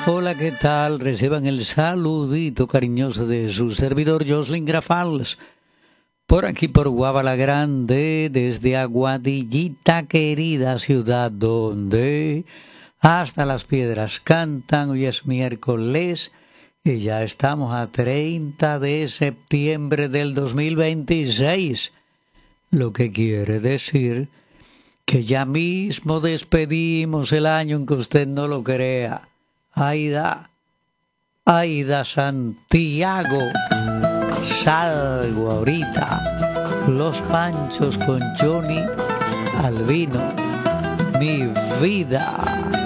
Hola, ¿qué tal? Reciban el saludito cariñoso de su servidor Jocelyn Grafals. Por aquí por Guabala Grande, desde Aguadillita, querida ciudad donde hasta las piedras cantan. Hoy es miércoles y ya estamos a 30 de septiembre del 2026. Lo que quiere decir que ya mismo despedimos el año, en que usted no lo crea. Aida Santiago, salgo ahorita. Los Panchos con Johnny Albino, mi vida.